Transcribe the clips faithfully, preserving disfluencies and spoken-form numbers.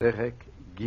פרק ג'.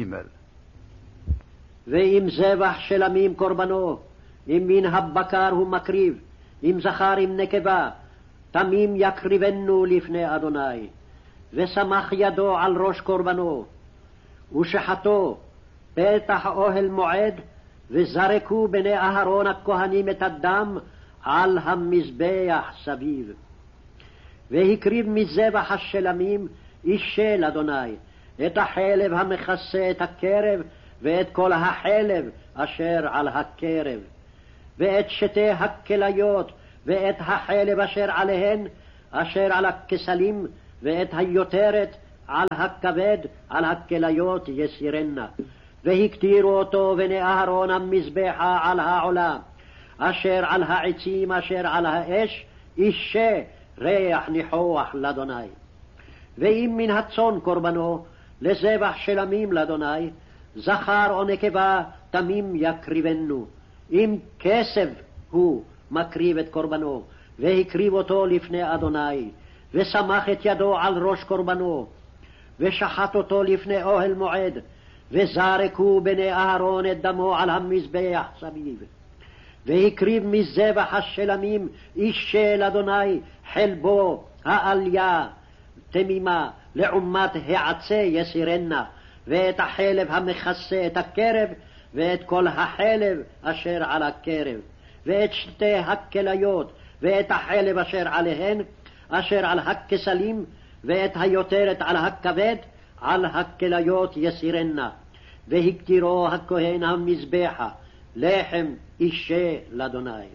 ואם זבח של עמים קורבנו, אם מן הבקר הוא מקריב, אם זכר עם נקבה, תמים יקריבנו לפני אדוני. ושמח ידו על ראש קורבנו, ושחטו פתח אוהל מועד, וזרקו בני אהרון הכהנים את הדם על המזבח סביב. והקריב מזבח השלמים איש של אדוני, את החלב המכסה את הקרב, ואת כל החלב אשר על הקרב, ואת שתי הכליות, ואת החלב אשר עליהן, אשר על הכסלים, ואת היותרת על הכבד, על הכליות יסירנה. והקטירו אותו בני אהרון המזבחה על העולה, אשר על העצים אשר על האש, אישה ריח ניחוח לאדוני. ואם מן הצאן קורבנו, לזבח שלמים לאדוני, זכר או נקבה תמים יקריבנו. אם כסף הוא מקריב את קורבנו, והקריב אותו לפני אדוני, ושמח את ידו על ראש קורבנו, ושחט אותו לפני אוהל מועד, וזרקו בני אהרון את דמו על המזבח סביב. והקריב מזבח השלמים איש של אדוני, חלבו העליה תמימה, לעומת העצה יסירנה, ואת החלב המכסה את הקרב, ואת כל החלב אשר על הקרב, ואת שתי הכליות, ואת החלב אשר עליהן, אשר על הכסלים, ואת היותרת על הכבד, על הכליות יסירנה. והקטירו הכהן המזבחה, לחם אישה לאדוני.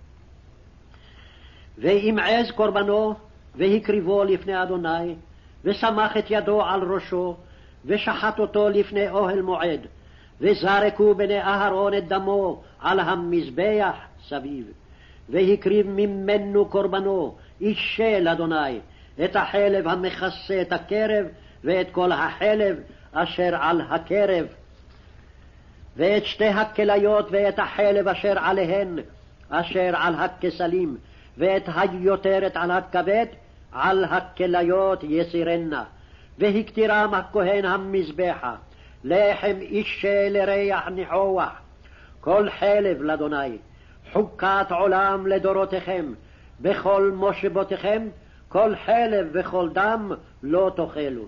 וימעז קורבנו, והקריבו לפני אדוני, ושמח את ידו על ראשו, ושחט אותו לפני אוהל מועד, וזרקו בני אהרון את דמו על המזבח סביב. והקריב ממנו קורבנו איש של אדוני, את החלב המכסה את הקרב, ואת כל החלב אשר על הקרב, ואת שתי הכליות, ואת החלב אשר עליהן, אשר על הכסלים, ואת היותרת על הכבד, על הכליות יסירנה. והקטירם הכהן המזבחה, לחם אישה לריח ניחוח, כל חלב לאדוני, חוקת עולם לדורותיכם, בכל מושבותיכם, כל חלב וכל דם לא תאכלו.